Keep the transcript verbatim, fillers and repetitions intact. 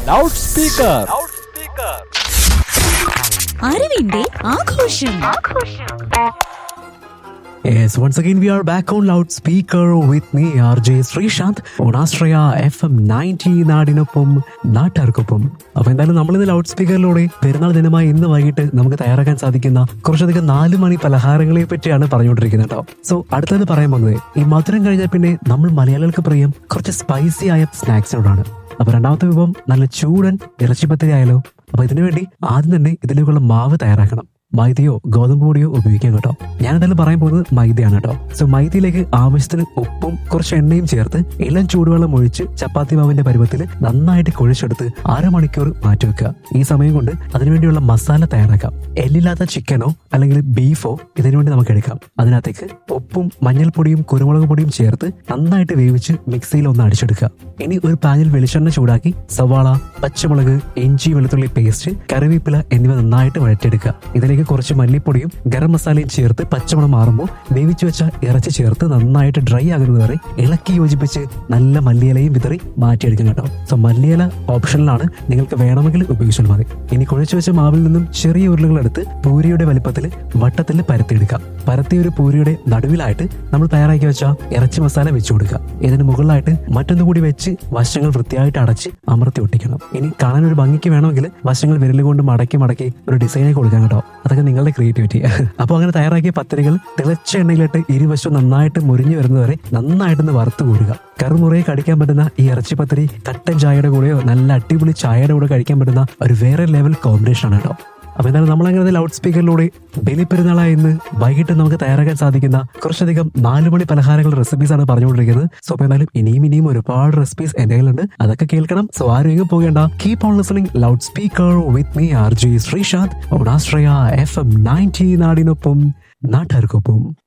Loud speaker. അറിവിന്റെ ആഘോഷം. Yes, once again we are back on loudspeaker with me R J Srishant on Astraya F M ninety നാടിനൊപ്പം നാട്ടുകാർക്കൊപ്പം. അപ്പൊ എന്തായാലും നമ്മളിത് loud സ്പീക്കറിലൂടെ പെരുന്നാൾ ദിനമായി ഇന്ന് വൈകിട്ട് നമുക്ക് തയ്യാറാക്കാൻ സാധിക്കുന്ന കുറച്ചധികം നാല് മണി പലഹാരങ്ങളെ പറ്റിയാണ് പറഞ്ഞുകൊണ്ടിരിക്കുന്നത് കേട്ടോ. സോ അടുത്തത് പറയാൻ പോകുന്നത് ഈ മധുരം കഴിഞ്ഞാൽ പിന്നെ നമ്മൾ മലയാളികൾക്ക് പ്രിയം കുറച്ച് സ്പൈസി ആയ സ്നാക്സിനോടാണ്. അപ്പൊ രണ്ടാമത്തെ വിഭവം നല്ല ചൂടൻ ഇറച്ചിപ്പത്തിരി ആയാലോ. അപ്പൊ ഇതിനു വേണ്ടി ആദ്യം തന്നെ ഇതിലേക്കുള്ള മാവ് തയ്യാറാക്കണം. മൈദയോ ഗോതമ്പ് പൊടിയോ ഉപയോഗിക്കാം കേട്ടോ. ഞാൻ എന്തായാലും പറയാൻ പോകുന്നത് മൈദയാണ് കേട്ടോ. സോ മൈദയിലേക്ക് ആവശ്യത്തിന് ഉപ്പും കുറച്ച് എണ്ണയും ചേർത്ത് ഇളം ചൂടുവെള്ളം ഒഴിച്ച് ചപ്പാത്തി മാവിന്റെ പരുവത്തിൽ നന്നായിട്ട് കുഴച്ചെടുത്ത് അരമണിക്കൂർ മാറ്റിവെക്കുക. ഈ സമയം കൊണ്ട് അതിനുവേണ്ടിയുള്ള മസാല തയ്യാറാക്കാം. എല്ലില്ലാത്ത ചിക്കനോ അല്ലെങ്കിൽ ബീഫോ ഇതിനുവേണ്ടി നമുക്ക് എടുക്കാം. അതിനകത്തേക്ക് ഉപ്പും മഞ്ഞൾപ്പൊടിയും കുരുമുളക് പൊടിയും ചേർത്ത് നന്നായിട്ട് വേവിച്ച് മിക്സിയിൽ ഒന്ന് അടിച്ചെടുക്കുക. ഇനി ഒരു പാനിൽ വെളിച്ചെണ്ണ ചൂടാക്കി സവാള, പച്ചമുളക്, ഇഞ്ചി വെളുത്തുള്ളി പേസ്റ്റ്, കറിവേപ്പില എന്നിവ നന്നായിട്ട് വഴറ്റിയെടുക്കുക. ഇതിലേക്ക് കുറച്ച് മല്ലിപ്പൊടിയും ഗരം മസാലയും ചേർത്ത് പച്ചമണം മാറുമ്പോൾ വേവിച്ചു വെച്ച ഇറച്ചി ചേർത്ത് നന്നായിട്ട് ഡ്രൈ ആകുന്നത് വരെ ഇളക്കി യോജിപ്പിച്ച് നല്ല മല്ലിയിലയും വിതറി മാറ്റിയെടുക്കും കേട്ടോ. സോ മല്ലിയില ഓപ്ഷനിലാണ്, നിങ്ങൾക്ക് വേണമെങ്കിൽ ഉപയോഗിച്ചാൽ മതി. ഇനി കുഴച്ചു വെച്ച മാവിൽ നിന്നും ചെറിയ ഉരുളകൾ എടുത്ത് പൂരിയുടെ വലിപ്പത്തിൽ വട്ടത്തിൽ പരത്തിയെടുക്കാം. പരത്തിയ ഒരു പൂരിയുടെ നടുവിലായിട്ട് നമ്മൾ തയ്യാറാക്കി വെച്ച ഇറച്ചി മസാല വെച്ചു കൊടുക്കുക. ഇതിന് മുകളിലായിട്ട് മറ്റൊന്നുകൂടി വെച്ച് വശങ്ങൾ വൃത്തിയായിട്ട് അടച്ച് അമർത്തി ഒട്ടിക്കണം. ഇനി കാണാൻ ഒരു ഭംഗിക്ക് വേണമെങ്കിൽ വശങ്ങൾ വിരലുകൊണ്ട് മടക്കി മടക്കി ഒരു ഡിസൈനായി കൊടുക്കാം കേട്ടോ. അതൊക്കെ നിങ്ങളുടെ ക്രിയേറ്റിവിറ്റി. അപ്പോൾ അങ്ങനെ തയ്യാറാക്കിയ പത്തിരികൾ തിളച്ച എണ്ണയിലിട്ട് ഇരുവശവും നന്നായിട്ട് മുരിഞ്ഞു വരുന്നവരെ നന്നായിട്ടൊന്ന് വറുത്ത് കോരുക. കറുമുറയെ കടിക്കാൻ പറ്റുന്ന ഈ ഇറച്ചി പത്തിരി കട്ടൻ ചായയുടെ കൂടെയോ നല്ല അടിപൊളി ചായയുടെ കൂടെ കഴിക്കാൻ പറ്റുന്ന ഒരു വേറെ ലെവൽ കോമ്പിനേഷൻ ആണ് കേട്ടോ. അപ്പൊ എന്തായാലും നമ്മളങ്ങനെ ലൗഡ് സ്പീക്കറിലൂടെ ബലിപ്പെരുന്നാളായി ഇന്ന് വൈകിട്ട് നമുക്ക് തയ്യാറാക്കാൻ സാധിക്കുന്ന കുറച്ചധികം നാലുമണി പലഹാരങ്ങളുടെ റെസിപ്പീസ് ആണ് പറഞ്ഞുകൊണ്ടിരിക്കുന്നത്. സോ അപ്പൊ എന്തായാലും ഇനിയും ഇനിയും ഒരുപാട് റെസിപ്പീസ് എന്റെ കയ്യിലുണ്ട്, അതൊക്കെ കേൾക്കണം. സോ ആരും എങ്ങും പോകേണ്ട. Keep on listening loud speaker with me R J Sreesanth on ആസ്ട്രയ F M ninety നാടിനൊപ്പം നാട്ടുകാർക്കൊപ്പം.